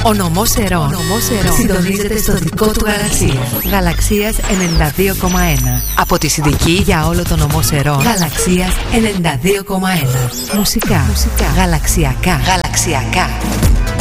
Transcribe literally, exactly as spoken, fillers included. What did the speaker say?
Ο νομός Ερών συντονίζεται στο δικό του Γαλαξία. Γαλαξίας ενενήντα δύο κόμμα ένα. Από τη Συνδική για όλο το νομό Ερών. Γαλαξίας ενενήντα δύο κόμμα ένα. Μουσικά. Μουσικά. Γαλαξιακά. Γαλαξιακά.